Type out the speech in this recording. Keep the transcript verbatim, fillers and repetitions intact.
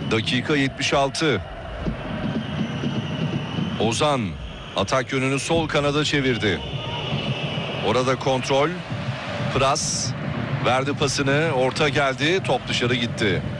Dakika yetmiş altı. Ozan atak yönünü sol kanada çevirdi. Orada kontrol. Pras verdi pasını, orta geldi, top dışarı gitti.